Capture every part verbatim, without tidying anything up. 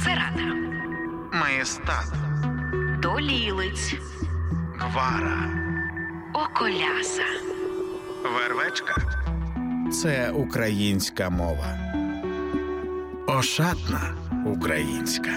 Церада, Маєстат, Долілиць, Гвара, Околяса, Вервечка. Це українська мова. Ошатна українська.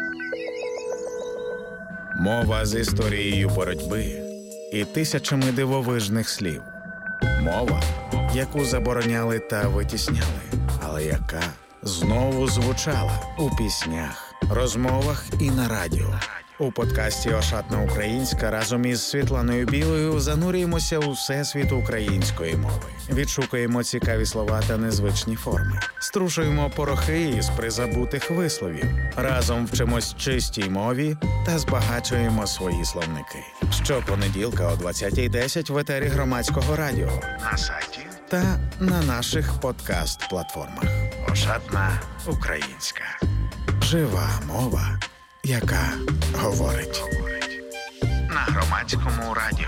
Мова з історією боротьби і тисячами дивовижних слів. Мова, яку забороняли та витісняли, але яка знову звучала у піснях, розмовах і на радіо. У подкасті «Ошатна українська» разом із Світланою Білою занурюємося у всесвіт української мови. Відшукуємо цікаві слова та незвичні форми. Струшуємо порохи із призабутих висловів. Разом вчимось чистій мові та збагачуємо свої словники. Щопонеділка о двадцятій десять в етері Громадського радіо, на сайті та на наших подкаст-платформах. «Ошатна українська». Жива мова, яка говорить. На Громадському радіо.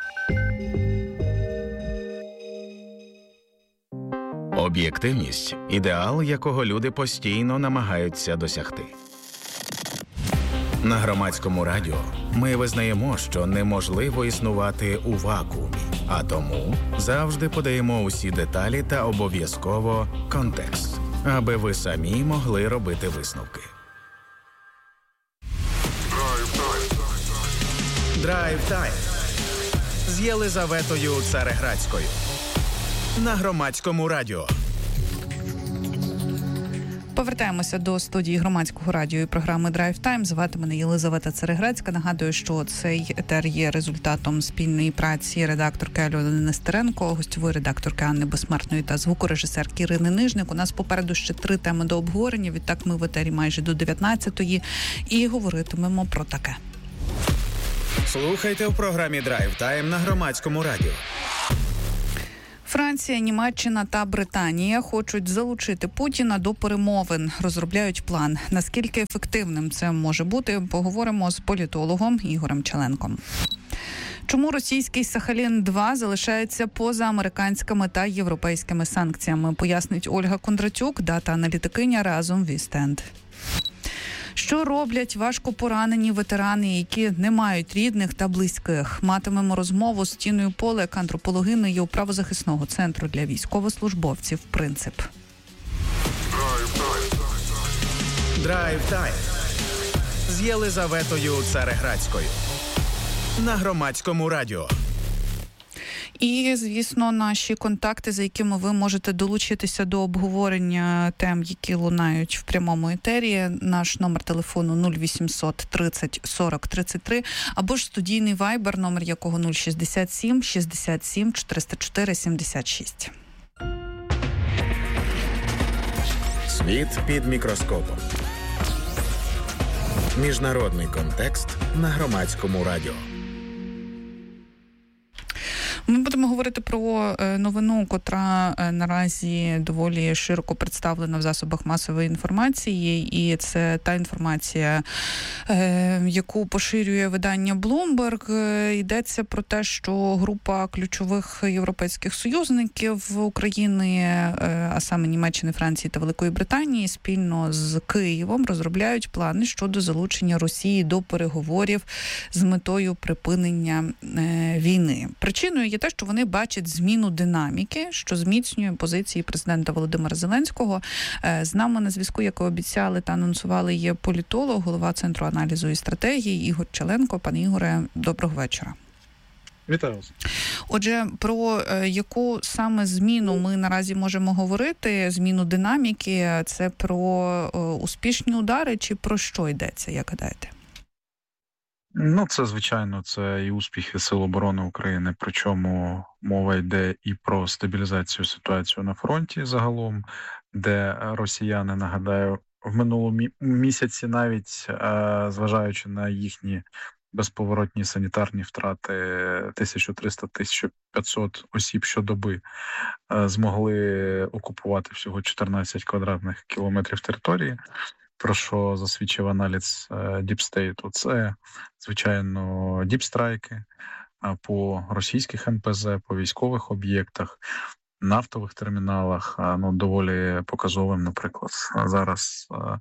Об'єктивність – ідеал, якого люди постійно намагаються досягти. На Громадському радіо ми визнаємо, що неможливо існувати у вакуумі, а тому завжди подаємо усі деталі та обов'язково контекст, аби ви самі могли робити висновки. Драйв-тайм з Єлизаветою Цареградською на Громадському радіо. Повертаємося до студії Громадського радіо і програми «Драйв Тайм». Звати мене Єлизавета Цареградська. Нагадую, що цей етер є результатом спільної праці редакторки Альони Нестеренко, гостьової редакторки Анни Безсмертної та звукорежисерки Ірини Нижник. У нас попереду ще три теми до обговорення. Відтак ми в етері майже до дев'ятнадцятої і говоритимемо про таке. Слухайте в програмі «Драйв Тайм» на Громадському радіо. Франція, Німеччина та Британія хочуть залучити Путіна до перемовин, розробляють план. Наскільки ефективним це може бути, поговоримо з політологом Ігорем Челенком. Чому російський Сахалін-два залишається поза американськими та європейськими санкціями, пояснить Ольга Кондратюк, дата-аналітикиня разом в Істенд. Що роблять важко поранені ветерани, які не мають рідних та близьких? Матимемо розмову з Тіною Полек, антропологинею правозахисного центру для військовослужбовців «Принцип». Драйв-тайм з Єлизаветою Цареградською на Громадському радіо. І, звісно, наші контакти, за якими ви можете долучитися до обговорення тем, які лунають в прямому етері. Наш номер телефону нуль вісімсот тридцять сорок тридцять три, або ж студійний вайбер, номер якого нуль шістдесят сім шістдесят сім чотириста чотири сімдесят шість. Світ під мікроскопом. Міжнародний контекст на Громадському радіо. Ми будемо говорити про новину, котра наразі доволі широко представлена в засобах масової інформації, і це та інформація, яку поширює видання Bloomberg. Йдеться про те, що група ключових європейських союзників України, а саме Німеччини, Франції та Великої Британії, спільно з Києвом розробляють плани щодо залучення Росії до переговорів з метою припинення війни. Причиною є те, що вони бачать зміну динаміки, що зміцнює позиції президента Володимира Зеленського. З нами на зв'язку, як і обіцяли та анонсували, є політолог, голова Центру аналізу і стратегії Ігор Челенко. Пане Ігоре, доброго вечора. Вітаю вас. Отже, про яку саме зміну ми наразі можемо говорити? Зміну динаміки? Це про успішні удари чи про що йдеться, як гадаєте? Ну, це, звичайно, це і успіхи Сил оборони України, причому мова йде і про стабілізацію ситуації на фронті загалом, де росіяни, нагадаю, в минулому місяці навіть, зважаючи на їхні безповоротні санітарні втрати тисяча триста - тисяча п'ятсот осіб щодоби, змогли окупувати всього чотирнадцять квадратних кілометрів території, про що засвідчив аналіз Діпстейту. Це, звичайно, діпстрайки по російських ен пе зе, по військових об'єктах, нафтових терміналах. Ну, доволі показовим, наприклад, зараз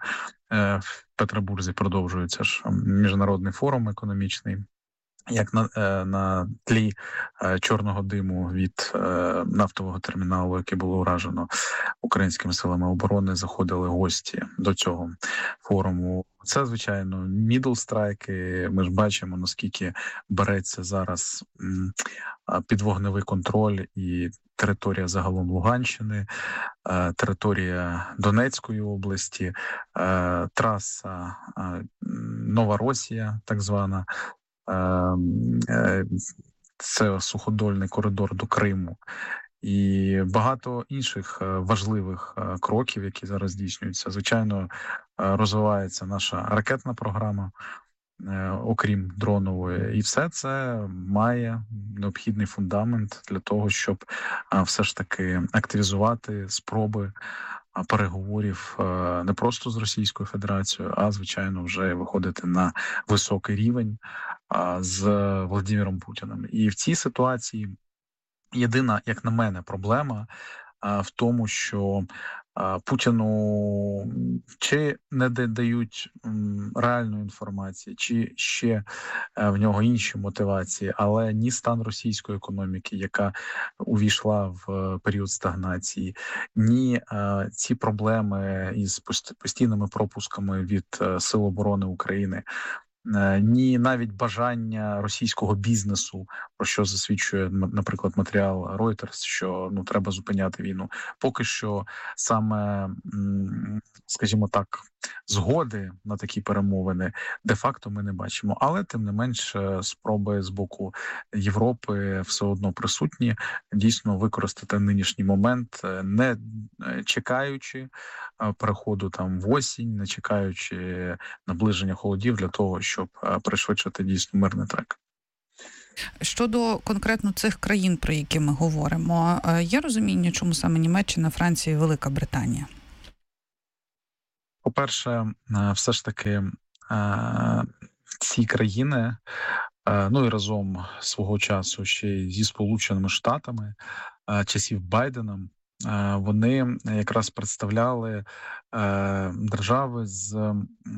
в Петербурзі продовжується ж міжнародний форум економічний, як на, на тлі чорного диму від нафтового терміналу, який було уражено українськими силами оборони, заходили гості до цього форуму. Це, звичайно, мідл-страйки. Ми ж бачимо, наскільки береться зараз під вогневий контроль і територія загалом Луганщини, територія Донецької області, траса Новоросія, так звана, це суходольний коридор до Криму. І багато інших важливих кроків, які зараз здійснюються. Звичайно, розвивається наша ракетна програма, окрім дронової. І все це має необхідний фундамент для того, щоб все ж таки активізувати спроби переговорів не просто з Російською Федерацією, а, звичайно, вже виходити на високий рівень з Володимиром Путіним. І в цій ситуації єдина, як на мене, проблема а, в тому, що а, Путіну чи не дають м, реальної інформації, чи ще а, в нього інші мотивації, але ні стан російської економіки, яка увійшла в а, період стагнації, ні а, ці проблеми із постійними пропусками від а, Сил оборони України, ні навіть бажання російського бізнесу, про що засвідчує, наприклад, матеріал Reuters, що ну треба зупиняти війну. Поки що саме, скажімо так, згоди на такі перемовини де-факто ми не бачимо. Але, тим не менш, спроби з боку Європи все одно присутні, дійсно використати нинішній момент, не чекаючи переходу там в осінь, не чекаючи наближення холодів для того, щоб пришвидшити дійсно мирний трек. Щодо конкретно цих країн, про які ми говоримо, є розуміння, чому саме Німеччина, Франція і Велика Британія? По-перше, все ж таки ці країни, ну і разом свого часу ще й зі Сполученими Штатами, часів Байдена, вони якраз представляли держави з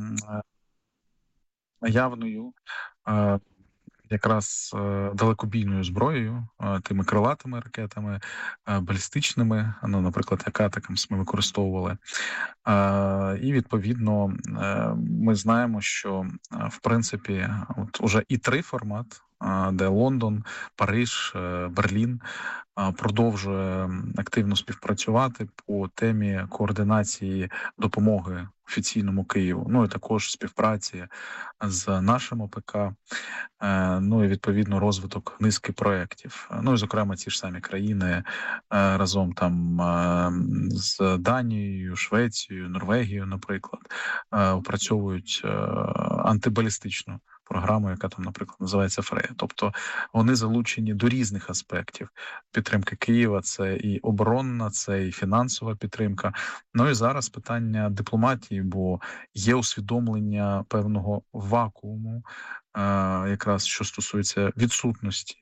наявною якраз далекобійною зброєю, тими крилатими ракетами, балістичними, ну, наприклад, як атакамс ми використовували. І, відповідно, ми знаємо, що, в принципі, от уже і три формат, де Лондон, Париж, Берлін продовжує активно співпрацювати по темі координації допомоги офіційному Києву, ну і також співпраці з нашим ОПК, ну і відповідно розвиток низки проєктів. Ну і, зокрема, ці ж самі країни разом там з Данією, Швецією, Норвегією, наприклад, опрацьовують антибалістичну програму, яка там, наприклад, називається Фрея. Тобто вони залучені до різних аспектів підтримки Києва. Це і оборонна, це і фінансова підтримка. Ну і зараз питання дипломатії, бо є усвідомлення певного вакууму, якраз що стосується відсутності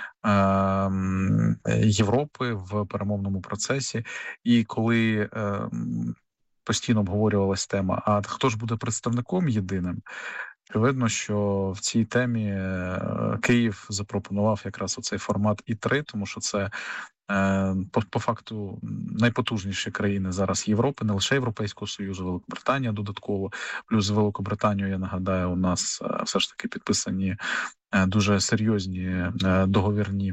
Європи в перемовному процесі. І коли постійно обговорювалась тема, а хто ж буде представником єдиним, очевидно, що в цій темі Київ запропонував якраз оцей формат І три, тому що це по, по факту найпотужніші країни зараз Європи, не лише Європейського Союзу, Великобританія додатково. Плюс з Великобританією, я нагадаю, у нас все ж таки підписані дуже серйозні договірні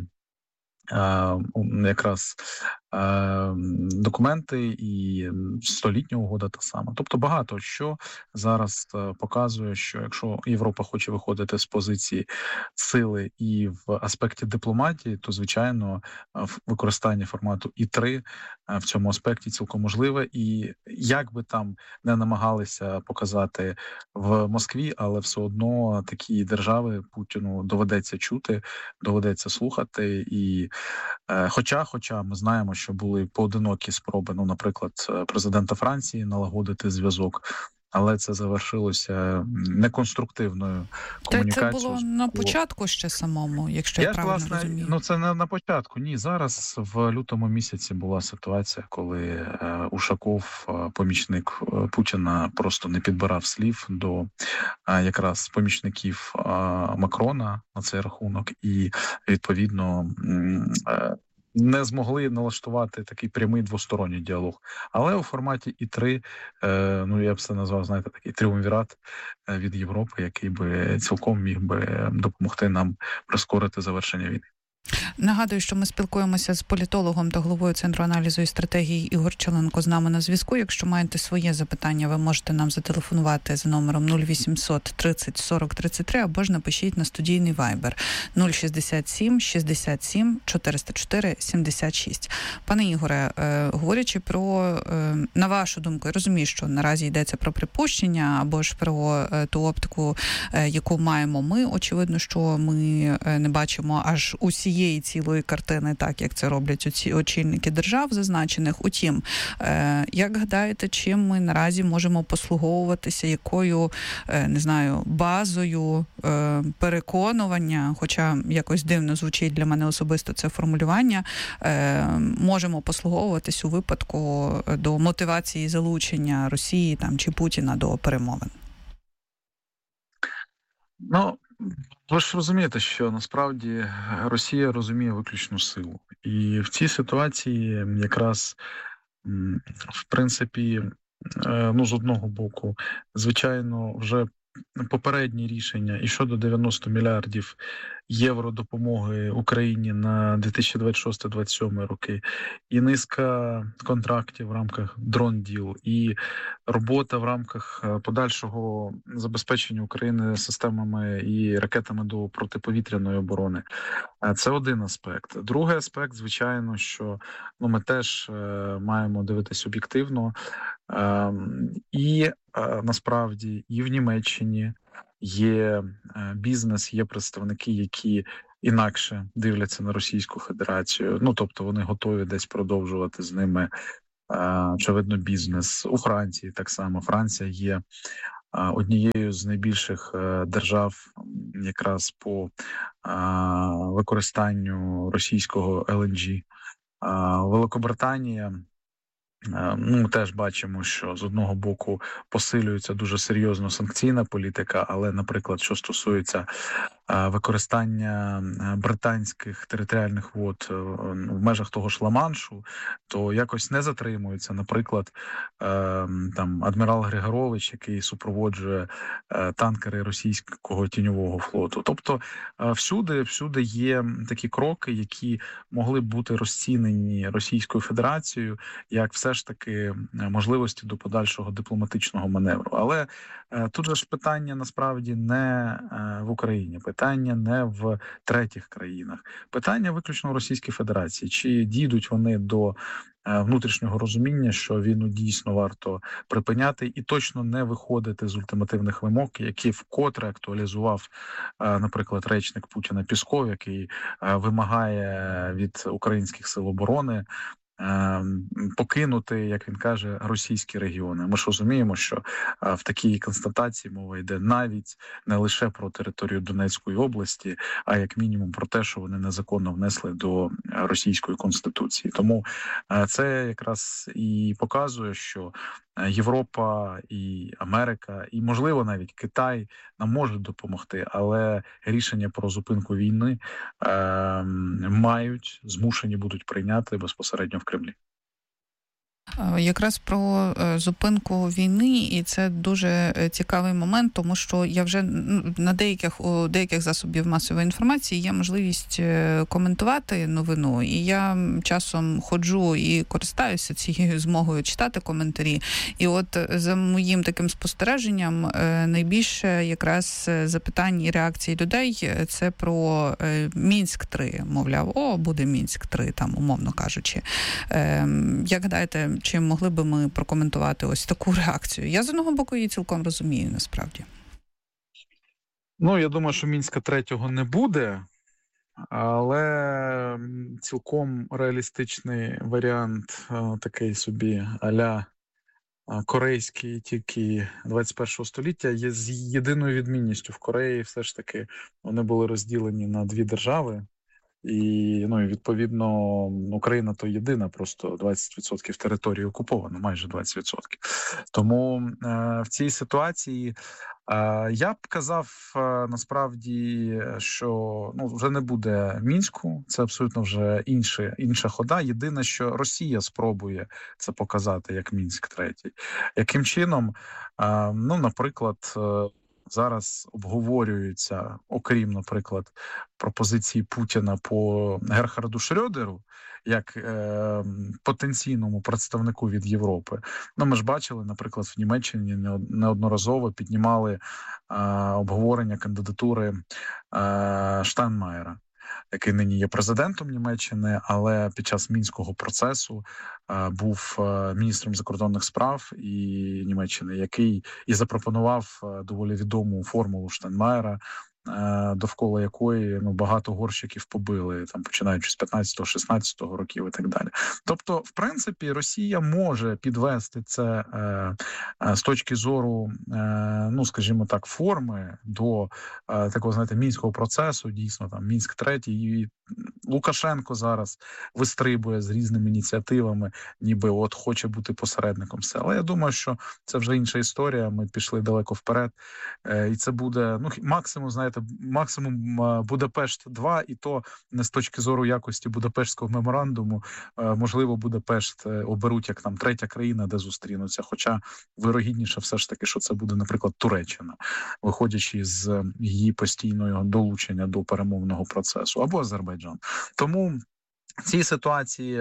якраз документи, і столітня угода та сама. Тобто багато що зараз показує, що якщо Європа хоче виходити з позиції сили і в аспекті дипломатії, то, звичайно, використання формату І три в цьому аспекті цілком можливе. І як би там не намагалися показати в Москві, але все одно такі держави Путіну доведеться чути, доведеться слухати. І хоча, хоча ми знаємо, що були поодинокі спроби, ну, наприклад, президента Франції налагодити зв'язок, але це завершилося неконструктивною комунікацією. Та це було на початку ще самому, якщо я, я правильно власне, розумію. Ну це не на початку. Ні, зараз в лютому місяці була ситуація, коли е, Ушаков, е, помічник Путіна, просто не підбирав слів до е, якраз помічників е, Макрона на цей рахунок, і відповідно е, не змогли налаштувати такий прямий двосторонній діалог. Але у форматі І три, е, ну я б це назвав, знаєте, такий тріумвірат від Європи, який би цілком міг би допомогти нам прискорити завершення війни. Нагадую, що ми спілкуємося з політологом та головою Центру аналізу і стратегії Ігор Челенко з нами на зв'язку. Якщо маєте своє запитання, ви можете нам зателефонувати за номером нуль вісімсот тридцять сорок тридцять три або ж напишіть на студійний вайбер нуль шістдесят сім шістдесят сім чотириста чотири сімдесят шість. Пане Ігоре, е, говорячи про, е, на вашу думку, я розумію, що наразі йдеться про припущення або ж про е, ту оптику, е, яку маємо ми. Очевидно, що ми е, не бачимо аж усі є цілої картини, так як це роблять оці очільники держав зазначених. Утім, е, як гадаєте, чим ми наразі можемо послуговуватися, якою, е, не знаю, базою е, переконування, хоча якось дивно звучить для мене особисто це формулювання, е, можемо послуговуватись у випадку до мотивації залучення Росії там чи Путіна до перемовин? Ну, ви ж розумієте, що насправді Росія розуміє виключну силу. І в цій ситуації якраз, в принципі, ну, з одного боку, звичайно, вже попередні рішення і щодо дев'яносто мільярдів євро допомоги Україні на дві тисячі двадцять шостий - двадцять сьомий роки, і низка контрактів в рамках Drone Deal, і робота в рамках подальшого забезпечення України системами і ракетами до протиповітряної оборони. Це один аспект. Другий аспект, звичайно, що ну, ми теж маємо дивитись об'єктивно. І насправді і в Німеччині є бізнес, є представники, які інакше дивляться на Російську Федерацію. Ну, тобто вони готові десь продовжувати з ними, очевидно, бізнес. У Франції так само. Франція є однією з найбільших держав якраз по використанню російського Ел Ен Джі. Великобританія, ну, ми теж бачимо, що з одного боку посилюється дуже серйозно санкційна політика, але, наприклад, що стосується використання британських територіальних вод в межах того ж Ла-Маншу, то якось не затримується. Наприклад, там адмірал Григорович, який супроводжує танкери російського тіньового флоту. Тобто всюди, всюди є такі кроки, які могли б бути розцінені Російською Федерацією як все ж таки можливості до подальшого дипломатичного маневру. Але тут же ж питання насправді не в Україні, питання не в третіх країнах, питання виключно в Російській Федерації. Чи дійдуть вони до внутрішнього розуміння, що війну дійсно варто припиняти і точно не виходити з ультимативних вимог, які вкотре актуалізував, наприклад, речник Путіна Пісков, який вимагає від українських сил оборони покинути, як він каже, російські регіони. Ми ж розуміємо, що в такій констатації мова йде навіть не лише про територію Донецької області, а як мінімум про те, що вони незаконно внесли до російської конституції. Тому це якраз і показує, що Європа і Америка, і, можливо, навіть Китай нам можуть допомогти, але рішення про зупинку війни е, мають, змушені будуть прийняти безпосередньо в Кремлі. Якраз про зупинку війни, і це дуже цікавий момент, тому що я вже на деяких у деяких засобів масової інформації є можливість коментувати новину, і я часом ходжу і користаюся цією змогою читати коментарі. І от за моїм таким спостереженням найбільше якраз запитань і реакцій людей це про Мінськ три, мовляв, о, буде Мінськ три, там, умовно кажучи. Як гадаєте, чи могли би ми прокоментувати ось таку реакцію? Я з одного боку її цілком розумію, насправді. Ну, я думаю, що Мінська третього не буде, але цілком реалістичний варіант такий собі а-ля корейські тільки двадцять першого століття, є з єдиною відмінністю. В Кореї все ж таки вони були розділені на дві держави. І, ну, і відповідно, Україна то єдина, просто двадцять відсотків території окуповано, майже двадцять відсотків. Тому е, в цій ситуації е, я б казав е, насправді, що ну, вже не буде Мінську, це абсолютно вже інше, інша хода. Єдине, що Росія спробує це показати як Мінськ третій. Яким чином? Е, ну, наприклад, е, зараз обговорюються, окрім, наприклад, пропозиції Путіна по Герхарду Шрёдеру, як е, потенційному представнику від Європи. Ну, ми ж бачили, наприклад, в Німеччині неодноразово піднімали е, обговорення кандидатури е, Штайнмаєра, який нині є президентом Німеччини, але під час мінського процесу е, був е, міністром закордонних справ і Німеччини, який і запропонував е, доволі відому формулу Штайнмаєра, е, довкола якої ну багато горщиків побили, там починаючи з п'ятнадцятого-шістнадцятого років і так далі. Тобто, в принципі, Росія може підвести це е, е, з точки зору, е, ну скажімо так, форми до е, такого, знаєте, мінського процесу. Дійсно, там Мінськ третій, і Лукашенко зараз вистрибує з різними ініціативами, ніби от хоче бути посередником все. Але я думаю, що це вже інша історія. Ми пішли далеко вперед, е, і це буде ну максимум, знаєте, максимум Будапешт два, і то не з точки зору якості Будапештського меморандуму. Е, можливо, Будапешт оберуть як там третя країна, де зустрінуться. Хоча вирогідніше все ж таки, що це буде, наприклад, Туреччина, виходячи з її постійного долучення до перемовного процесу, або Азербайджан. Тому в цій ситуації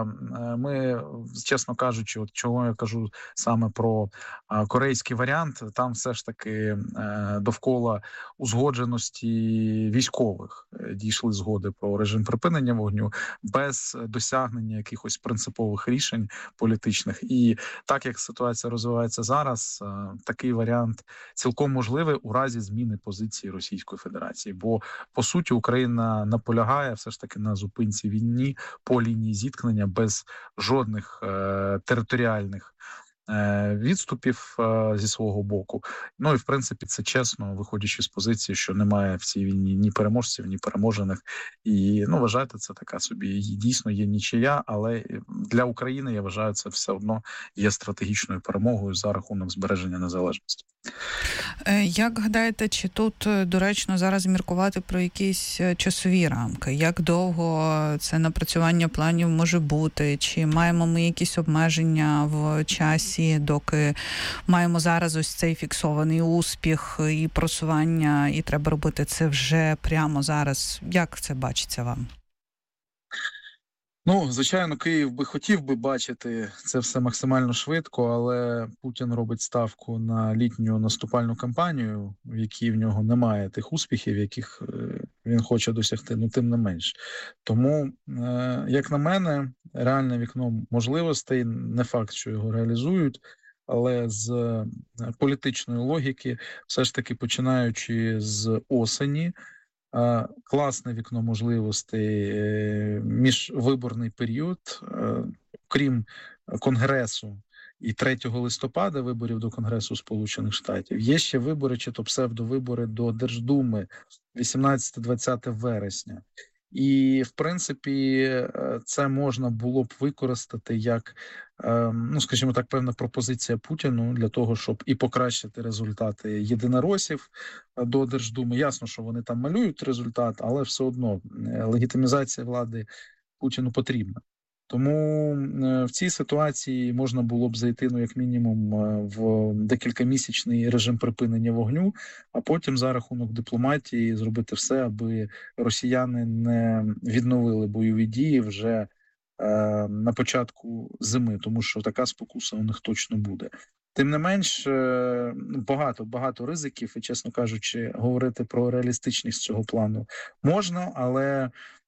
ми, чесно кажучи, от чого я кажу саме про корейський варіант, там все ж таки довкола узгодженості військових дійшли згоди про режим припинення вогню без досягнення якихось принципових рішень політичних. І так як ситуація розвивається зараз, такий варіант цілком можливий у разі зміни позиції Російської Федерації. Бо, по суті, Україна наполягає все ж таки на зупинці війни по лінії зіткнення без жодних е, територіальних е, відступів е, зі свого боку. Ну і в принципі це чесно, виходячи з позиції, що немає в цій війні ні переможців, ні переможених. І ну вважайте, це така собі дійсно є нічия, але для України, я вважаю, це все одно є стратегічною перемогою за рахунок збереження незалежності. Як гадаєте, чи тут доречно зараз міркувати про якісь часові рамки? Як довго це напрацювання планів може бути? Чи маємо ми якісь обмеження в часі, доки маємо зараз ось цей фіксований успіх і просування, і треба робити це вже прямо зараз? Як це бачиться вам? Ну, звичайно, Київ би хотів би бачити це все максимально швидко, але Путін робить ставку на літню наступальну кампанію, в якій в нього немає тих успіхів, яких він хоче досягти, ну тим не менш. Тому, як на мене, реальне вікно можливостей, не факт, що його реалізують, але з політичної логіки, все ж таки починаючи з осені, класне вікно можливостей, міжвиборний період, крім Конгресу і третього листопада, виборів до Конгресу Сполучених Штатів, є ще вибори, чи то псевдовибори до Держдуми вісімнадцяте-двадцяте вересня. І, в принципі, це можна було б використати як, ну, скажімо так, певна пропозиція Путіну для того, щоб і покращити результати єдиноросів до Держдуми. Ясно, що вони там малюють результат, але все одно легітимізація влади Путіну потрібна. Тому в цій ситуації можна було б зайти, ну, як мінімум, в декількамісячний режим припинення вогню, а потім за рахунок дипломатії зробити все, аби росіяни не відновили бойові дії вже е, на початку зими, тому що така спокуса у них точно буде. Тим не менш, багато, багато ризиків, і, чесно кажучи, говорити про реалістичність цього плану можна, але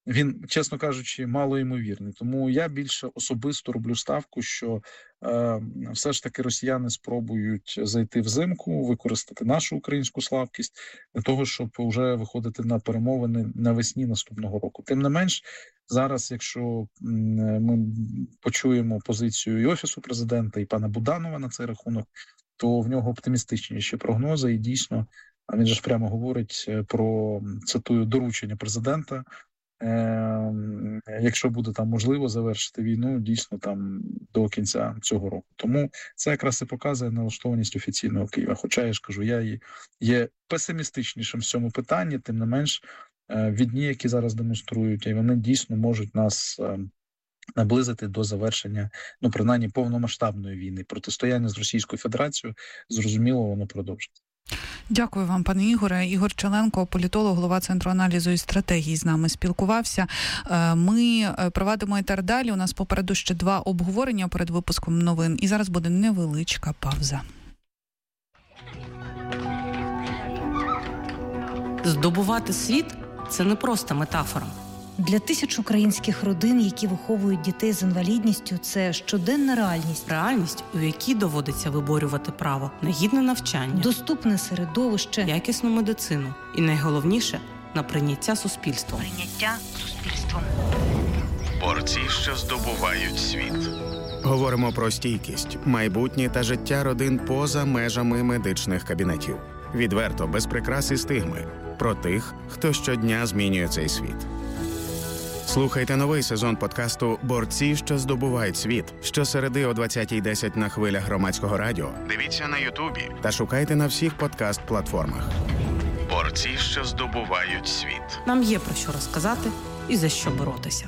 він, чесно кажучи, малоймовірний. Тому я більше особисто роблю ставку, що е, все ж таки росіяни спробують зайти взимку, використати нашу українську слабкість для того, щоб вже виходити на перемовини навесні наступного року. Тим не менш, зараз, якщо ми почуємо позицію і Офісу президента, і пана Буданова на цей рахунок, то в нього оптимістичніші прогнози, і дійсно, а він же ж прямо говорить про, цитую, доручення президента, е, якщо буде там можливо завершити війну, дійсно там до кінця цього року. Тому це якраз і показує налаштованість офіційного Києва. Хоча, я ж кажу, я є песимістичнішим в цьому питанні, тим не менш, е, відні, які зараз демонструють, і вони дійсно можуть нас е, наблизити до завершення, ну, принаймні, повномасштабної війни. Протистояння з Російською Федерацією, зрозуміло, воно продовжиться. Дякую вам, пане Ігоре. Ігор Челенко, політолог, голова Центру аналізу і стратегії, з нами спілкувався. Ми провадимо етер далі. У нас попереду ще два обговорення перед випуском новин. І зараз буде невеличка пауза. Здобувати світ – це не просто метафора. Для тисяч українських родин, які виховують дітей з інвалідністю, це щоденна реальність. Реальність, у якій доводиться виборювати право на гідне навчання, доступне середовище, якісну медицину і, найголовніше, на прийняття суспільством. Прийняття суспільством. Борці, що здобувають світ. Говоримо про стійкість, майбутнє та життя родин поза межами медичних кабінетів. Відверто, без прикрас і стигми. Про тих, хто щодня змінює цей світ. Слухайте новий сезон подкасту «Борці, що здобувають світ» щосереди о двадцятій десять на хвилях Громадського радіо. Дивіться на Ютубі та шукайте на всіх подкаст-платформах. Борці, що здобувають світ. Нам є про що розказати і за що боротися.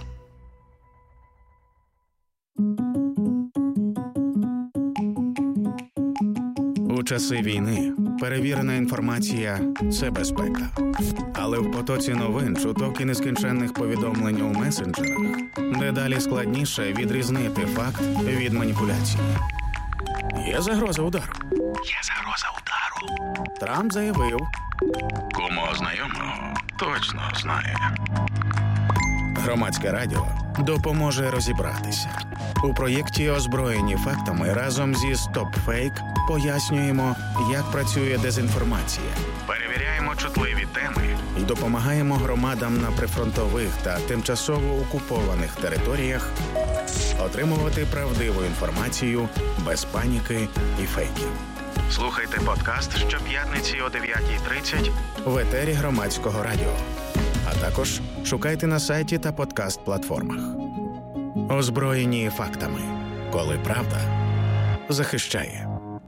У часи війни перевірена інформація – це безпека. Але в потоці новин, чуток і нескінченних повідомлень у месенджерах дедалі складніше відрізнити факт від маніпуляції. Є загроза удару. Є загроза удару. Трамп заявив. Кому знайомого точно знає. Громадське радіо допоможе розібратися. У проєкті «Озброєні фактами» разом зі «Стоп-фейк» пояснюємо, як працює дезінформація. Перевіряємо чутливі теми і допомагаємо громадам на прифронтових та тимчасово окупованих територіях отримувати правдиву інформацію без паніки і фейків. Слухайте подкаст щоп'ятниці о дев'ятій тридцять в етері Громадського радіо. А також шукайте на сайті та подкаст-платформах. Озброєні фактами. Коли правда захищає.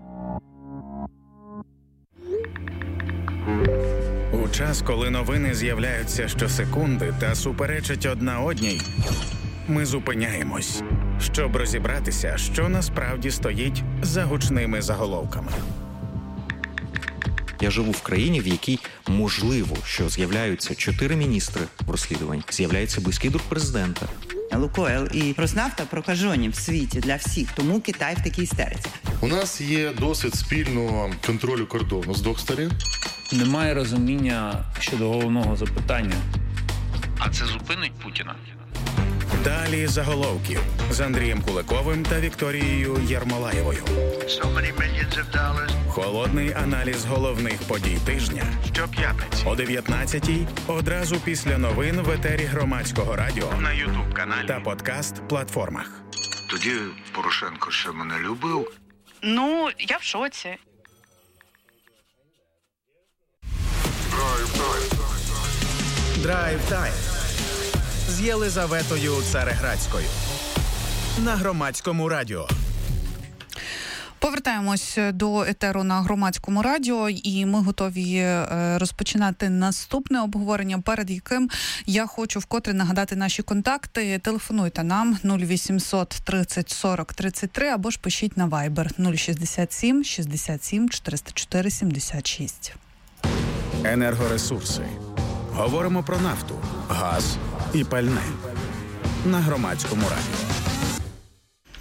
У час, коли новини з'являються щосекунди та суперечать одна одній, ми зупиняємось, щоб розібратися, що насправді стоїть за гучними заголовками. Я живу в країні, в якій можливо, що з'являються чотири міністри в розслідуванні, з'являється близький друг президента. Лукойл і Роснафта прокажені в світі для всіх, тому Китай в такій істериці. У нас є досвід спільного контролю кордону з двох сторін. Немає розуміння щодо головного запитання. А це зупинить Путіна? Далі заголовків з Андрієм Куликовим та Вікторією Єрмолаєвою. Холодний аналіз головних подій тижня щоп'ятниці о дев'ятнадцятій одразу після новин в етері Громадського радіо на Ютуб-каналі та подкаст-платформах. Тоді Порошенко ще мене любив. Ну, я в шоці. Драйв-тайм з Єлизаветою Цареградською на Громадському радіо. Повертаємось до етеру на Громадському радіо, і ми готові розпочинати наступне обговорення, перед яким я хочу вкотре нагадати наші контакти. Телефонуйте нам нуль вісімсот тридцять сорок тридцять три або ж пишіть на Viber нуль шістдесят сім шістдесят сім чотириста чотири сімдесят шість. Енергоресурси. Говоримо про нафту, газ і пальне на Громадському радіо.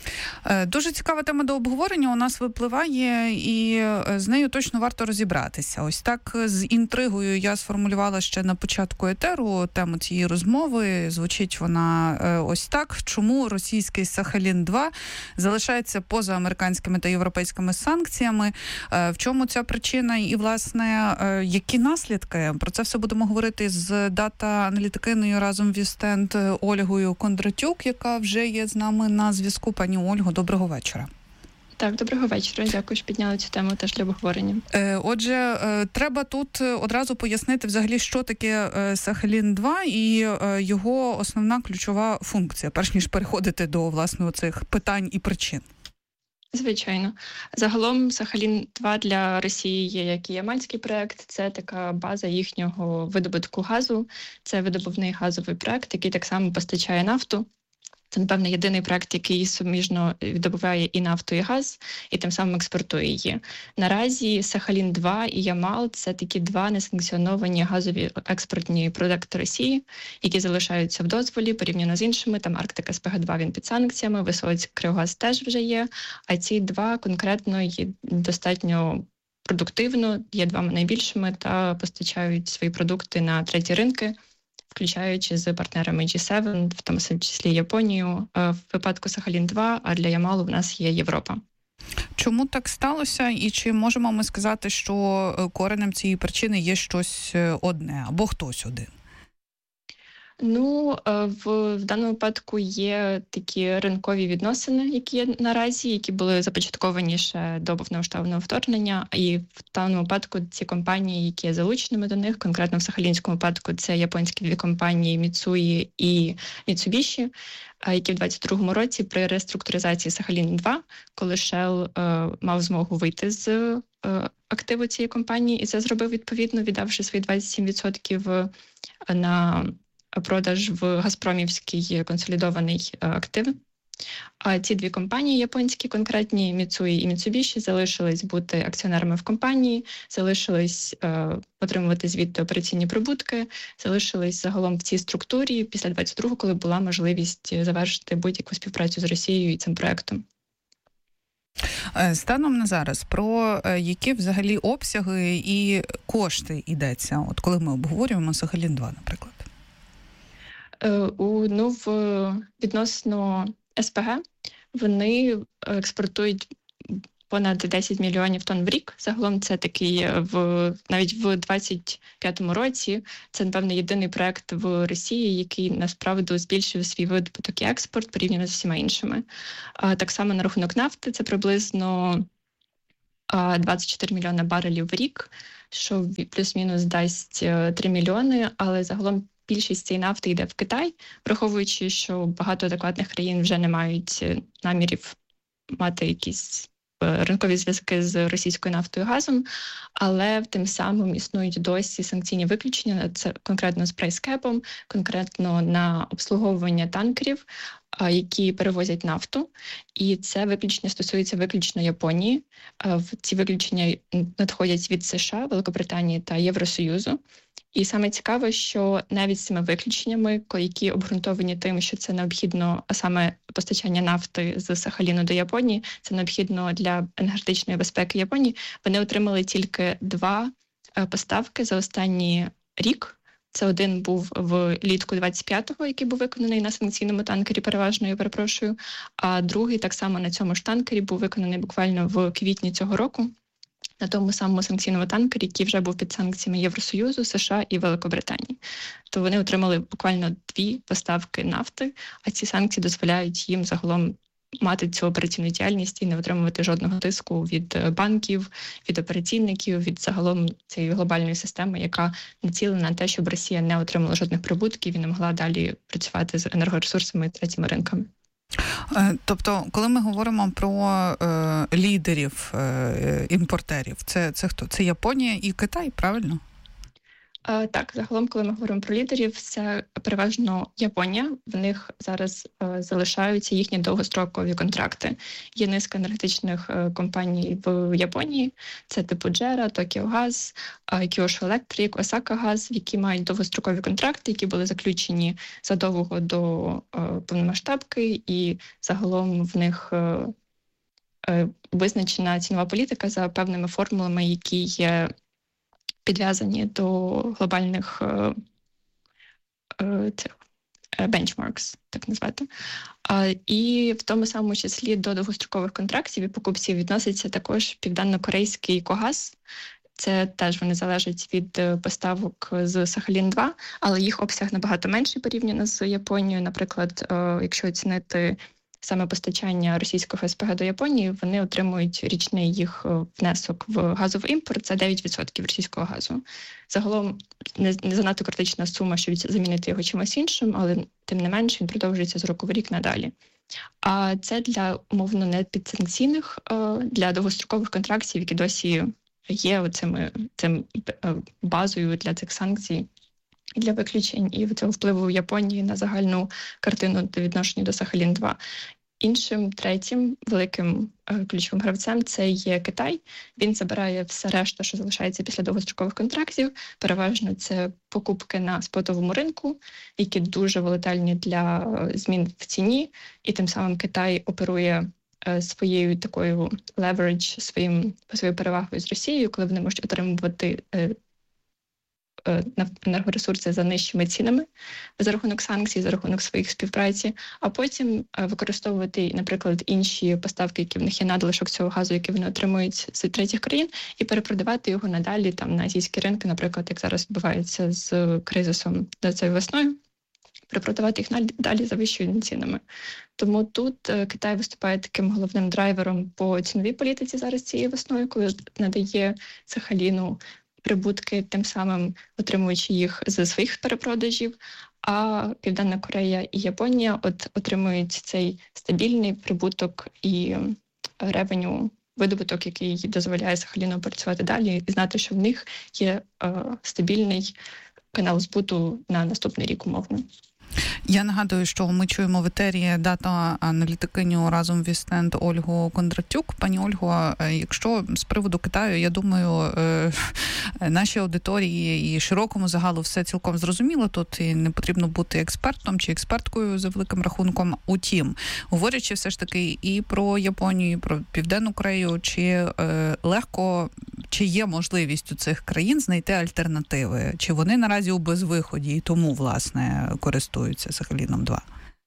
Дуже цікава тема до обговорення у нас випливає, і з нею точно варто розібратися. Ось так з інтригою я сформулювала ще на початку етеру тему цієї розмови. Звучить вона ось так. Чому російський Сахалін-два залишається поза американськими та європейськими санкціями? В чому ця причина? І, власне, які наслідки? Про це все будемо говорити з дата-аналітикиною разом в Вістенд Ольгою Кондратюк, яка вже є з нами на зв'язку. Пані Ольго, доброго вечора. Так, доброго вечора. Дякую, що підняли цю тему теж для обговорення. Отже, треба тут одразу пояснити взагалі, що таке Сахалін-два і його основна ключова функція, перш ніж переходити до, власне, цих питань і причин. Звичайно. Загалом Сахалін-два для Росії є як і ямальський проект, це така база їхнього видобутку газу, це видобувний газовий проект, який так само постачає нафту. Це, напевно, єдиний проект, який суміжно видобуває і нафту, і газ, і тим самим експортує її. Наразі Сахалін-два і Ямал – це такі два несанкціоновані газові експортні продукти Росії, які залишаються в дозволі порівняно з іншими. Там Арктика ес пе ге два, він під санкціями, Висоцьк, Кривогаз теж вже є, а ці два конкретно є достатньо продуктивно, є двома найбільшими та постачають свої продукти на треті ринки, включаючи з партнерами джі севен, в тому числі Японію, в випадку Сахалін-два, а для Ямалу в нас є Європа. Чому так сталося? І чи можемо ми сказати, що коренем цієї причини є щось одне або хтось один? Ну, в, в даному випадку є такі ринкові відносини, які є наразі, які були започатковані ще до повномасштабного вторгнення. І в даному випадку ці компанії, які є залученими до них, конкретно в Сахалінському випадку, це японські дві компанії Mitsui і Mitsubishi, які в двадцять другому році при реструктуризації Сахалін-два, коли Shell е, мав змогу вийти з е, активу цієї компанії, і це зробив відповідно, віддавши свої двадцять сім відсотків на продаж в Газпромівський консолідований актив. А ці дві компанії японські, конкретні Mitsui і Mitsubishi, залишились бути акціонерами в компанії, залишились е, отримувати звідти операційні прибутки, залишились загалом в цій структурі після двадцять другого, коли була можливість завершити будь-яку співпрацю з Росією і цим проектом. Станом на зараз, про які взагалі обсяги і кошти йдеться, от коли ми обговорюємо Сахалін-два, наприклад? У, ну, в, відносно ес пе ге вони експортують понад десять мільйонів тонн в рік. Загалом це такий, в, навіть в двадцять п'ятому році, це, напевно, єдиний проект в Росії, який, насправді, збільшив свій видобуток і експорт порівняно з всіма іншими. А, так само на рахунок нафти це приблизно а, двадцять чотири мільйони барелів в рік, що плюс-мінус дасть три мільйони, але загалом більшість цієї нафти йде в Китай, враховуючи, що багато адекватних країн вже не мають намірів мати якісь ринкові зв'язки з російською нафтою і газом, але тим самим існують досі санкційні виключення, це конкретно з прайскепом, конкретно на обслуговування танкерів, які перевозять нафту, і це виключення стосується виключно Японії. Ці виключення надходять від США, Великобританії та Євросоюзу. І саме цікаве, що навіть з цими виключеннями, які обґрунтовані тим, що це необхідно, а саме постачання нафти з Сахаліну до Японії, це необхідно для енергетичної безпеки Японії, вони отримали тільки два поставки за останній рік. Це один був влітку двадцять п'ятого, який був виконаний на санкційному танкері, переважно, я перепрошую, а другий так само на цьому ж танкері був виконаний буквально в квітні цього року, на тому самому санкційному танкері, який вже був під санкціями Євросоюзу, США і Великобританії. То вони отримали буквально дві поставки нафти, а ці санкції дозволяють їм загалом мати цю операційну діяльність і не отримувати жодного тиску від банків, від операційників, від загалом цієї глобальної системи, яка націлена на те, щоб Росія не отримала жодних прибутків і не могла далі працювати з енергоресурсами і третіми ринками. Тобто, коли ми говоримо про е, лідерів е, імпортерів, це, це хто? Це Японія і Китай, правильно? Uh, так, загалом, коли ми говоримо про лідерів, це переважно Японія. В них зараз uh, залишаються їхні довгострокові контракти. Є низка енергетичних uh, компаній в Японії. Це типу Джера, Токіо Газ, Kyushu Electric, Osaka Газ, які мають довгострокові контракти, які були заключені задовго до uh, повномасштабки, і загалом в них uh, uh, визначена цінова політика за певними формулами, які є підв'язані до глобальних е, е, цих benchmarks, так назвати. А, і в тому самому числі до довгострокових контрактів і покупців відноситься також південно-корейський Когаз. Це теж вони залежать від поставок з Сахалін два, але їх обсяг набагато менший порівняно з Японією. Наприклад, е, якщо оцінити саме постачання російського СПГ до Японії, вони отримують річний їх внесок в газовий імпорт, це дев'ять відсотків російського газу. Загалом не, не занадто критична сума, щоб замінити його чимось іншим, але тим не менше він продовжується з року в рік надалі. А це для, умовно, не підсанкційних, для довгострокових контрактів, які досі є оцими, цим базою для цих санкцій, для виключень і цього впливу Японії на загальну картину до відношення до Сахалін два. Іншим, третім великим е, ключовим гравцем це є Китай. Він забирає все решта, що залишається після довгострокових контрактів. Переважно це покупки на спотовому ринку, які дуже волатильні для е, змін в ціні. І тим самим Китай оперує е, своєю такою leverage, своїм, своєю перевагою з Росією, коли вони можуть отримувати е, енергоресурси за нижчими цінами за рахунок санкцій, за рахунок своїх співпраці, а потім використовувати, наприклад, інші поставки, які в них є надлишок цього газу, який вони отримують з третіх країн, і перепродавати його надалі там на азійські ринки, наприклад, як зараз відбувається з кризисом цією весною, перепродавати їх далі за вищими цінами. Тому тут Китай виступає таким головним драйвером по ціновій політиці зараз цією весною, коли надає Сахаліну прибутки, тим самим отримуючи їх з своїх перепродажів, а Південна Корея і Японія от отримують цей стабільний прибуток і ревеню, видобуток, який дозволяє Сахаліну працювати далі і знати, що в них є е, стабільний канал збуту на наступний рік умовно. Я нагадую, що ми чуємо в етері дата-аналітикиню разом Вістенд Ольгу Кондратюк. Пані Ольго, якщо з приводу Китаю, я думаю, нашій аудиторії і широкому загалу все цілком зрозуміло. Тут і не потрібно бути експертом чи експерткою за великим рахунком. Утім, говорячи все ж таки і про Японію, і про Південну Корею, чи е, легко, чи є можливість у цих країн знайти альтернативи? Чи вони наразі у безвиході і тому, власне, користуються Сахаліном два?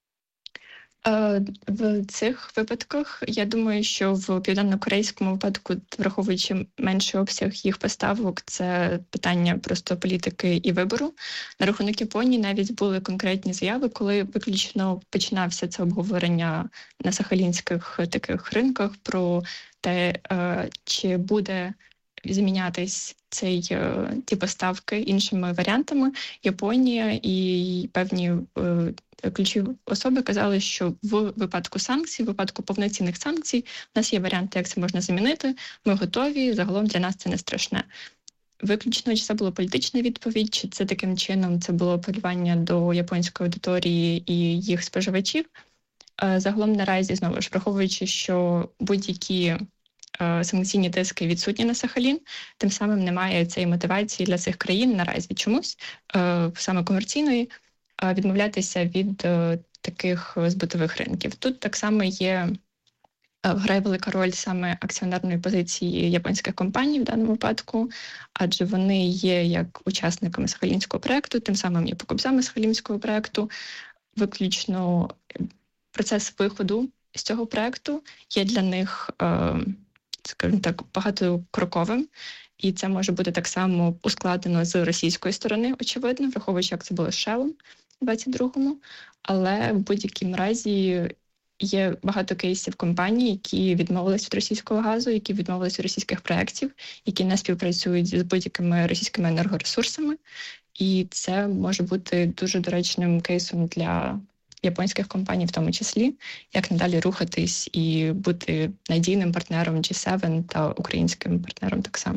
В цих випадках, я думаю, що в південно-корейському випадку, враховуючи менший обсяг їх поставок, це питання просто політики і вибору. На рахунок Японії навіть були конкретні заяви, коли виключно починався це обговорення на сахалінських таких ринках про те, чи буде змінятись цей, ті поставки іншими варіантами. Японія і певні е, ключові особи казали, що в випадку санкцій, в випадку повноцінних санкцій, у нас є варіанти, як це можна замінити, ми готові, загалом для нас це не страшне. Виключно, чи це була політична відповідь, чи це таким чином це було апелювання до японської аудиторії і їх споживачів. Е, загалом наразі, знову ж, враховуючи, що будь-які санкційні тиски відсутні на Сахалін, тим самим немає цієї мотивації для цих країн наразі чомусь, саме комерційної, відмовлятися від таких збутових ринків. Тут так само є, грає велика роль саме акціонерної позиції японських компаній в даному випадку, адже вони є як учасниками Сахалінського проєкту, тим самим є покупцями Сахалінського проєкту. Виключно процес виходу з цього проєкту є для них, скажімо так, багатокроковим, і це може бути так само ускладнено з російської сторони, очевидно, враховуючи, як це було з Shell у двадцять другому, але в будь-якому разі є багато кейсів компаній, які відмовились від російського газу, які відмовились від російських проєктів, які не співпрацюють з будь-якими російськими енергоресурсами, і це може бути дуже доречним кейсом для японських компаній в тому числі, як надалі рухатись і бути надійним партнером джі севен та українським партнером так само.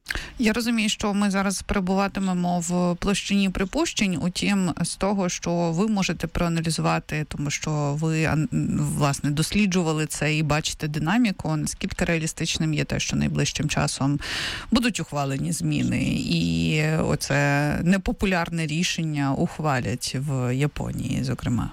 Я розумію, що ми зараз перебуватимемо в площині припущень, утім, з того, що ви можете проаналізувати, тому що ви, власне, досліджували це і бачите динаміку, наскільки реалістичним є те, що найближчим часом будуть ухвалені зміни, і оце непопулярне рішення ухвалять в Японії, зокрема?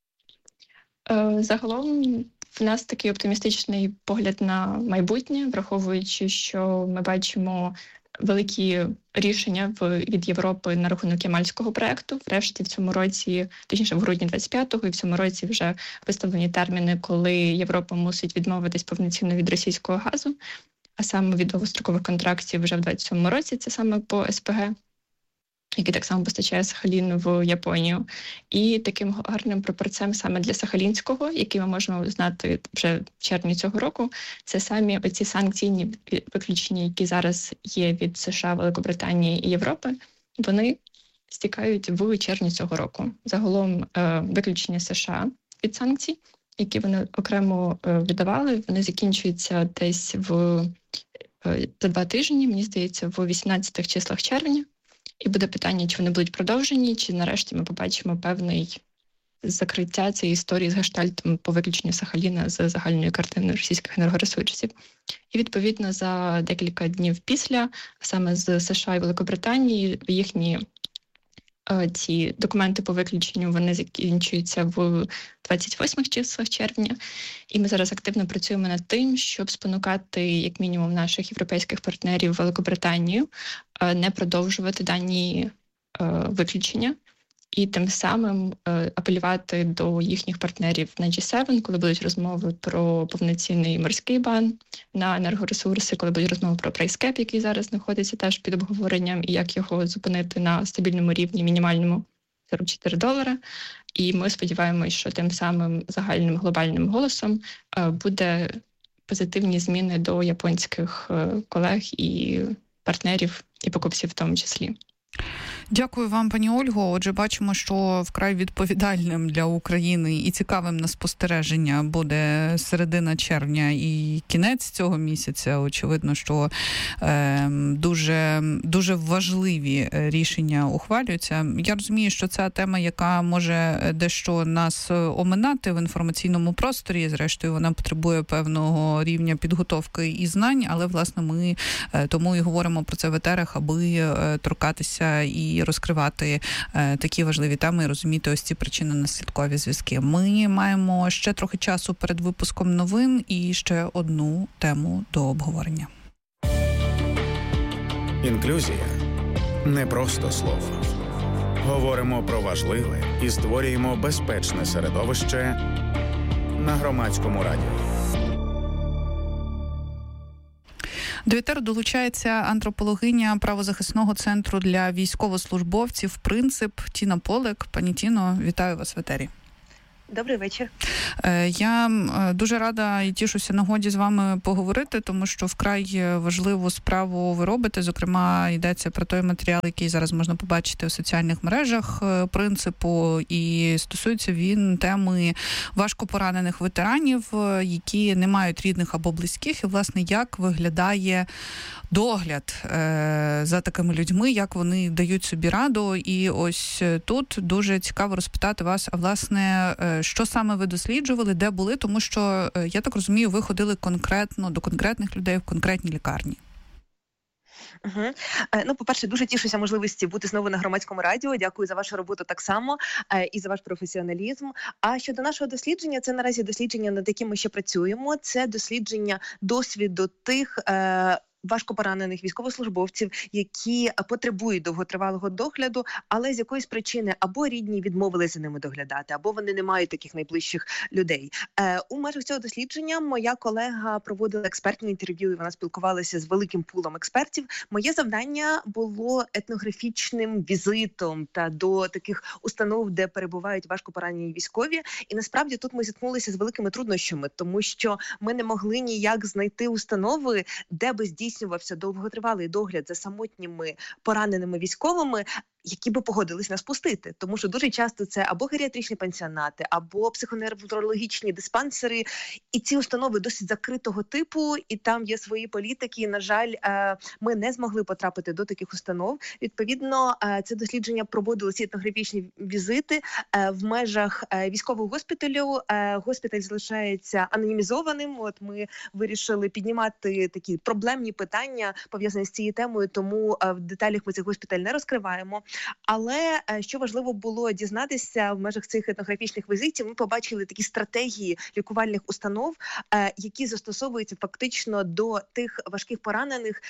Загалом в нас такий оптимістичний погляд на майбутнє, враховуючи, що ми бачимо великі рішення від Європи на рахунок ямальського проекту. Врешті в цьому році, точніше в грудні двадцять п'ятого, і в цьому році вже виставлені терміни, коли Європа мусить відмовитись повноцінно від російського газу, а саме від довгострокових контрактів вже в двадцять сьомому році, це саме по ес пе ге, який так само постачає Сахалін в Японію. І таким гарним прапорцем саме для Сахалінського, який ми можемо знати вже в червні цього року, це самі оці санкційні виключення, які зараз є від США, Великобританії і Європи, вони стікають в червні цього року. Загалом виключення США від санкцій, які вони окремо видавали, вони закінчуються десь в за два тижні, мені здається, в вісімнадцятих числах червня. І буде питання, чи вони будуть продовжені, чи нарешті ми побачимо певний закриття цієї історії з гештальтом по виключенню Сахаліна з загальної картини російських енергоресурсів. І, відповідно, за декілька днів після, саме з США і Великобританії, їхні е, ці документи по виключенню, вони закінчуються в двадцять восьмих числах червня. І ми зараз активно працюємо над тим, щоб спонукати, як мінімум, наших європейських партнерів Великобританію е, не продовжувати дані е, виключення. І тим самим е, апелювати до їхніх партнерів на джі сім, коли будуть розмови про повноцінний морський бан на енергоресурси, коли будуть розмови про прайскеп, який зараз знаходиться теж під обговоренням, і як його зупинити на стабільному рівні, мінімальному сорок чотири долара. І ми сподіваємось, що тим самим загальним глобальним голосом е, буде позитивні зміни до японських е, колег і партнерів, і покупців в тому числі. Дякую вам, пані Ольго. Отже, бачимо, що вкрай відповідальним для України і цікавим на спостереження буде середина червня і кінець цього місяця. Очевидно, що е, дуже, дуже важливі рішення ухвалюються. Я розумію, що це тема, яка може дещо нас оминати в інформаційному просторі. Зрештою, вона потребує певного рівня підготовки і знань, але, власне, ми е, тому і говоримо про це в етерах, аби е, торкатися і розкривати е, такі важливі теми і розуміти ось ці причинно-наслідкові зв'язки. Ми маємо ще трохи часу перед випуском новин і ще одну тему до обговорення. Інклюзія – не просто слово. Говоримо про важливе і створюємо безпечне середовище на Громадському радіо. До етеру долучається антропологиня правозахисного центру для військовослужбовців «Принцип» Тіна Полик. Пані Тіно, вітаю вас в етері. Добрий вечір. Я дуже рада і тішуся нагоді з вами поговорити, тому що вкрай важливу справу ви робите. Зокрема, йдеться про той матеріал, який зараз можна побачити у соціальних мережах «Принципу», і стосується він теми важкопоранених ветеранів, які не мають рідних або близьких, і, власне, як виглядає догляд за такими людьми, як вони дають собі раду. І ось тут дуже цікаво розпитати вас, а, власне, що саме ви досліджували, де були, тому що, я так розумію, ви ходили конкретно до конкретних людей в конкретній лікарні. Угу. Ну, по-перше, дуже тішуся можливості бути знову на Громадському радіо. Дякую за вашу роботу так само і за ваш професіоналізм. А щодо нашого дослідження, це наразі дослідження, над яким ми ще працюємо. Це дослідження досвіду тих е- важкопоранених військовослужбовців, які потребують довготривалого догляду, але з якоїсь причини або рідні відмовилися за ними доглядати, або вони не мають таких найближчих людей. Е, у межах цього дослідження моя колега проводила експертне інтерв'ю, і вона спілкувалася з великим пулом експертів. Моє завдання було етнографічним візитом та до таких установ, де перебувають важкопоранені військові. І насправді тут ми зіткнулися з великими труднощами, тому що ми не могли ніяк знайти установи, де би здійснювався довготривалий догляд за самотніми пораненими військовими, які би погодились нас пустити. Тому що дуже часто це або геріатричні пансіонати, або психоневрологічні диспансери. І ці установи досить закритого типу, і там є свої політики. І, на жаль, ми не змогли потрапити до таких установ. Відповідно, це дослідження проводилися етнографічні візити в межах військового госпіталю. Госпіталь залишається анонімізованим. От ми вирішили піднімати такі проблемні питання, пов'язані з цією темою, тому в деталях ми цей госпіталь не розкриваємо. Але що важливо було дізнатися в межах цих етнографічних візитів, ми побачили такі стратегії лікувальних установ, які застосовуються фактично до тих важких поранених,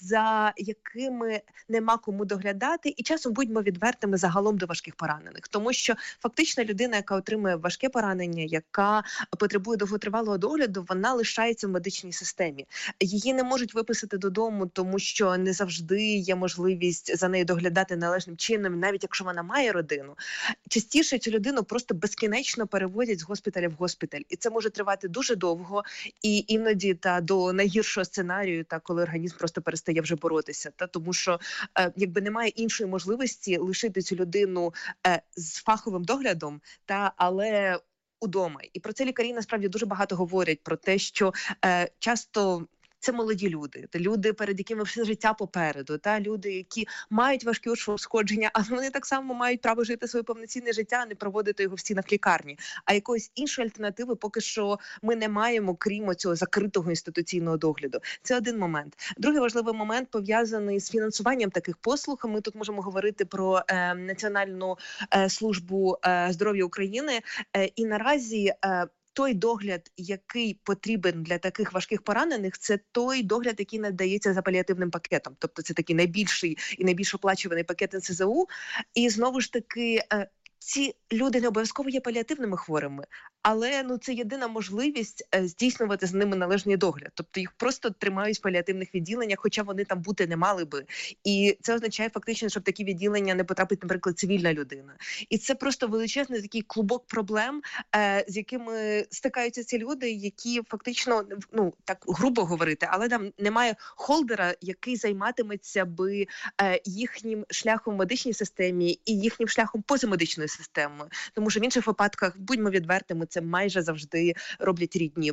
за якими нема кому доглядати, і часом будьмо відвертими загалом до важких поранених. Тому що фактично людина, яка отримує важке поранення, яка потребує довготривалого догляду, вона лишається в медичній системі. Її не можуть виписати додому, тому що не завжди є можливість за нею доглядати належним чином, навіть якщо вона має родину. Частіше цю людину просто безкінечно переводять з госпіталя в госпіталь. І це може тривати дуже довго, і іноді та до найгіршого сценарію, та коли організм просто перестає вже боротися. Та тому що е, якби немає іншої можливості лишити цю людину е, з фаховим доглядом, та але удома. І про це лікарі насправді дуже багато говорять, про те, що е, часто це молоді люди, та люди, перед якими все життя попереду, та люди, які мають важкі ушкодження, але вони так само мають право жити своє повноцінне життя, а не проводити його в стінах лікарні. А якоїсь іншої альтернативи поки що ми не маємо, крім цього закритого інституційного догляду. Це один момент. Другий важливий момент пов'язаний з фінансуванням таких послуг. Ми тут можемо говорити про е, Національну е, службу е, здоров'я України. Е, і наразі е, той догляд, який потрібен для таких важких поранених, це той догляд, який надається за паліативним пакетом. Тобто це такий найбільший і найбільш оплачуваний пакет ен ес зе у. І знову ж таки, ці люди не обов'язково є паліативними хворими, але ну це єдина можливість е, здійснювати з ними належний догляд. Тобто їх просто тримають в паліативних відділеннях, хоча вони там бути не мали би. І це означає фактично, що в такі відділення не потрапить, наприклад, цивільна людина. І це просто величезний такий клубок проблем, е, з якими стикаються ці люди, які фактично, ну так грубо говорити, але там немає холдера, який займатиметься би е, їхнім шляхом в медичній системі і їхнім шляхом позамедичної системи. Тому що в інших випадках, будьмо відвертими, це майже завжди роблять рідні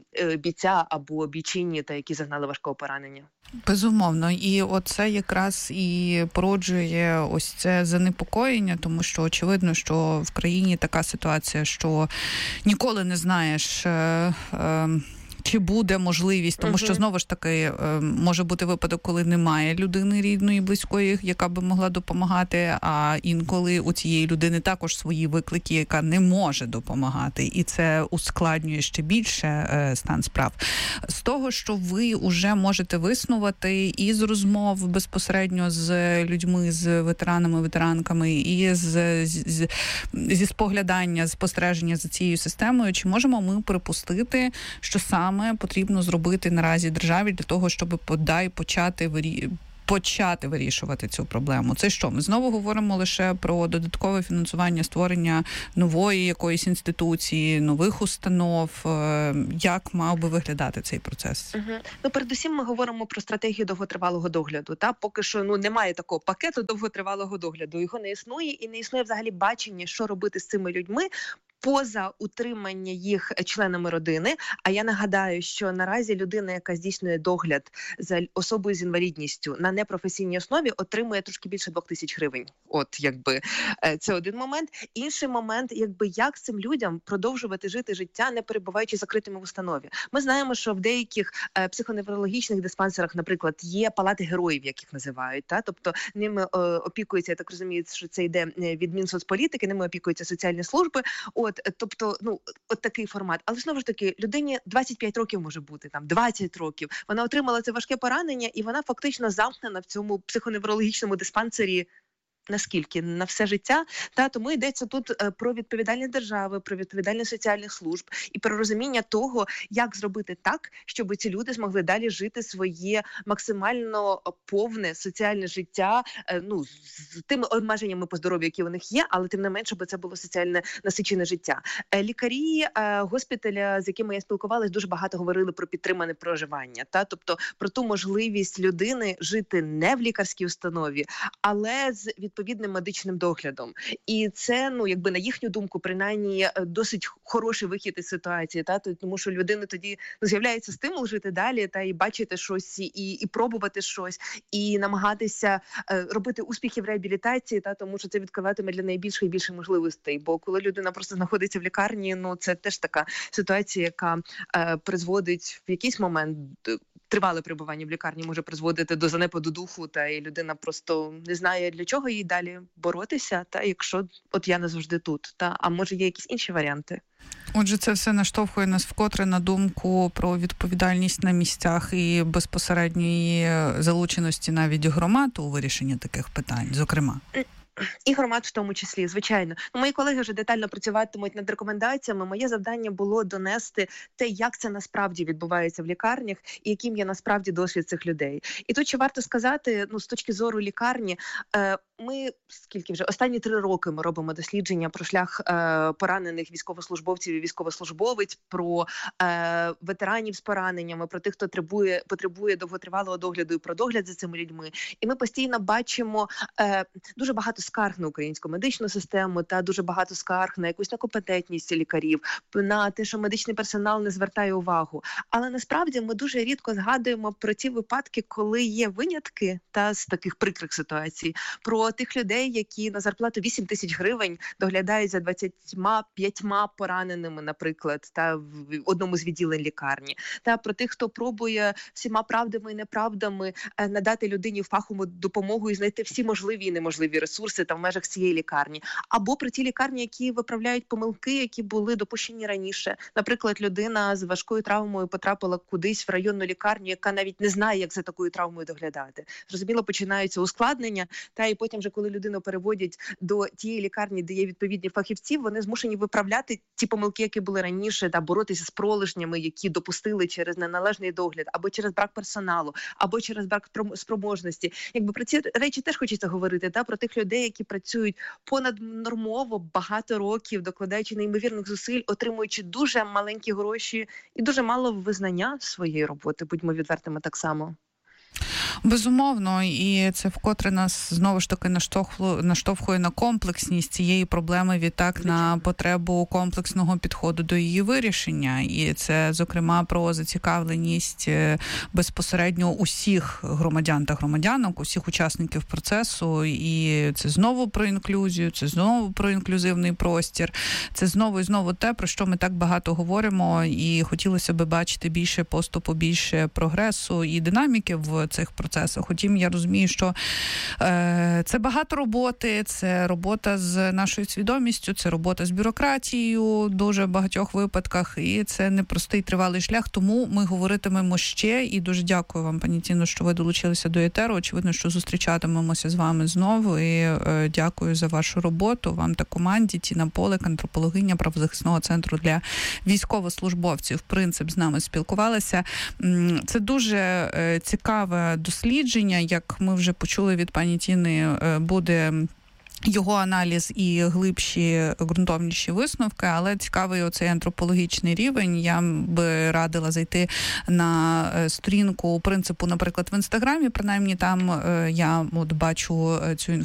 бійця або бійчині, та які зазнали важкого поранення. Безумовно. І оце якраз і породжує ось це занепокоєння, тому що очевидно, що в країні така ситуація, що ніколи не знаєш, е, е, чи буде можливість, тому uh-huh. що, знову ж таки, може бути випадок, коли немає людини рідної, близької, яка би могла допомагати, а інколи у цієї людини також свої виклики, яка не може допомагати. І це ускладнює ще більше стан справ. З того, що ви вже можете виснувати і з розмов безпосередньо з людьми, з ветеранами, ветеранками, і з, з, зі споглядання, спостереження за цією системою, чи можемо ми припустити, що саме потрібно зробити наразі державі для того, щоб подай почати вирі... почати вирішувати цю проблему? Це що? Ми знову говоримо лише про додаткове фінансування, створення нової якоїсь інституції, нових установ. Як мав би виглядати цей процес? Угу. Ну, передусім ми говоримо про стратегію довготривалого догляду. Та поки що ну немає такого пакету довготривалого догляду. Його не існує і не існує взагалі бачення, що робити з цими людьми поза утримання їх членами родини. А я нагадаю, що наразі людина, яка здійснює догляд за особою з інвалідністю на непрофесійній основі, отримує трошки більше двох тисяч гривень. От, якби, це один момент. Інший момент, якби, як цим людям продовжувати жити життя, не перебуваючи закритими в установі. Ми знаємо, що в деяких е, психоневрологічних диспансерах, наприклад, є палати героїв, яких називають. Та? Тобто ними е, опікуються, я так розумію, що це йде від Мінсоцполітики, ними опікуються соціальні служби. От, тобто, ну, от такий формат. Але знову ж таки, людині двадцять п'ять років може бути, там, двадцять років. Вона отримала це важке поранення, і вона фактично замкнена в цьому психоневрологічному диспансері наскільки? На все життя. Та, тому йдеться тут про відповідальність держави, про відповідальність соціальних служб і про розуміння того, як зробити так, щоб ці люди змогли далі жити своє максимально повне соціальне життя, ну, з тими обмеженнями по здоров'ю, які у них є, але тим не менше, щоб це було соціальне насичене життя. Лікарі госпіталя, з якими я спілкувалась, дуже багато говорили про підтримане проживання, та, тобто про ту можливість людини жити не в лікарській установі, але з відповідальністю відповідним медичним доглядом. І це, ну, якби на їхню думку, принаймні, досить хороший вихід із ситуації, та, тому що людини тоді, ну, з'являється стимул жити далі, та, і бачити щось, і, і пробувати щось, і намагатися е, робити успіхи в реабілітації, та, тому що це відкриватиме для неї більше і більше можливостей. Бо коли людина просто знаходиться в лікарні, ну, це теж така ситуація, яка е, призводить в якийсь момент, тривале перебування в лікарні може призводити до занепаду духу, та і людина просто не знає, для чого їй далі боротися, та якщо от я не завжди тут, та а може є якісь інші варіанти. Отже, це все наштовхує нас вкотре на думку про відповідальність на місцях і безпосередньої залученості навіть громад у вирішенні таких питань, зокрема. І громад в тому числі, звичайно. Ну, мої колеги вже детально працюватимуть над рекомендаціями. Моє завдання було донести те, як це насправді відбувається в лікарнях і яким є насправді досвід цих людей. І тут ще варто сказати, ну, з точки зору лікарні, е, ми, скільки вже, останні три роки ми робимо дослідження про шлях е, поранених військовослужбовців і військовослужбовець, про е, ветеранів з пораненнями, про тих, хто потребує, потребує довготривалого догляду і про догляд за цими людьми. І ми постійно бачимо е, дуже багато скарг на українську медичну систему та дуже багато скарг на якусь некомпетентність лікарів, на те, що медичний персонал не звертає увагу. Але насправді ми дуже рідко згадуємо про ті випадки, коли є винятки та з таких прикрих ситуацій, про тих людей, які на зарплату вісім тисяч гривень доглядають за двадцятьма п'ятьма пораненими, наприклад, та в одному з відділень лікарні, та про тих, хто пробує всіма правдами і неправдами надати людині фахову допомогу і знайти всі можливі і неможливі ресурси та в межах цієї лікарні. Або про ті лікарні, які виправляють помилки, які були допущені раніше. Наприклад, людина з важкою травмою потрапила кудись в районну лікарню, яка навіть не знає, як за такою травмою доглядати. Зрозуміло, починаються ускладнення, та і потім вже, коли людину переводять до тієї лікарні, де є відповідні фахівці, вони змушені виправляти ті помилки, які були раніше, та боротися з пролежнями, які допустили через неналежний догляд, або через брак персоналу, або через брак спроможності. Якби про ці речі теж хочеться говорити, та про тих людей, які працюють понаднормово багато років, докладаючи неймовірних зусиль, отримуючи дуже маленькі гроші і дуже мало визнання своєї роботи, будьмо відвертими так само. Безумовно, і це вкотре нас знову ж таки наштовхує на комплексність цієї проблеми, відтак на потребу комплексного підходу до її вирішення. І це, зокрема, про зацікавленість безпосередньо усіх громадян та громадянок, усіх учасників процесу. І це знову про інклюзію, це знову про інклюзивний простір. Це знову і знову те, про що ми так багато говоримо, і хотілося б бачити більше поступу, більше прогресу і динаміки в цих процесах. Утім, я розумію, що е, це багато роботи, це робота з нашою свідомістю, це робота з бюрократією в дуже багатьох випадках, і це непростий тривалий шлях, тому ми говоритимемо ще, і дуже дякую вам, пані Тіно, що ви долучилися до етеру. Очевидно, що зустрічатимемося з вами знову, і е, дякую за вашу роботу, вам та команді. Тіна Полик, антропологиня правозахисного центру для військовослужбовців «Принцип» з нами спілкувалася. Це дуже е, цікаве дослідження, як ми вже почули від пані Тіни, буде його аналіз і глибші, ґрунтовніші висновки, але цікавий оцей антропологічний рівень. Я би радила зайти на сторінку «Принципу», наприклад, в Інстаграмі, принаймні там я от бачу цю